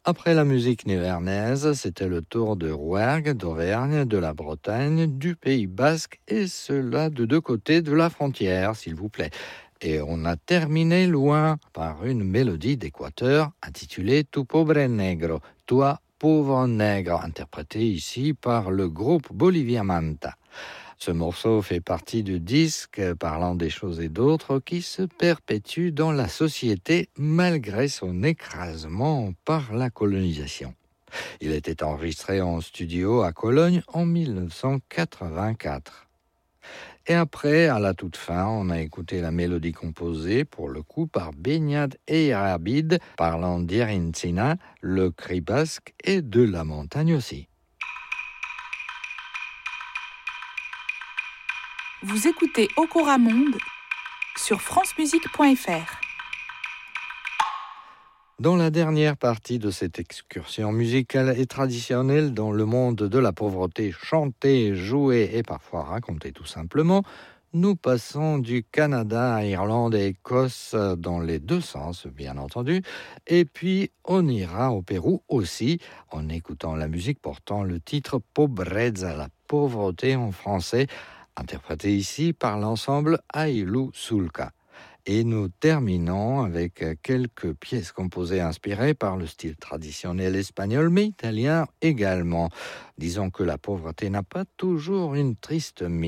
Après la musique nivernaise, c'était le tour de Rouergue, d'Auvergne, de la Bretagne, du Pays Basque, et cela de deux côtés de la frontière, s'il vous plaît. Et on a terminé loin par une mélodie d'Équateur intitulée Tu pobre negro, toi pauvre nègre, interprétée ici par le groupe bolivien Manta. Ce morceau fait partie du disque parlant des choses et d'autres qui se perpétue dans la société malgré son écrasement par la colonisation. Il était enregistré en studio à Cologne en 1984. Et après, à la toute fin, on a écouté la mélodie composée, pour le coup, par Beñat Eyrabil, parlant d'Irincina, le cri basque et de la montagne aussi. Vous écoutez Okora Monde sur francemusique.fr. Dans la dernière partie de cette excursion musicale et traditionnelle dans le monde de la pauvreté, chantée, jouée et parfois racontée tout simplement, nous passons du Canada à Irlande et Écosse dans les deux sens, bien entendu, et puis on ira au Pérou aussi en écoutant la musique portant le titre Pobreza, la pauvreté en français, interprété ici par l'ensemble Ailu Sulca. Et nous terminons avec quelques pièces composées inspirées par le style traditionnel espagnol, mais italien également. Disons que la pauvreté n'a pas toujours une triste mine.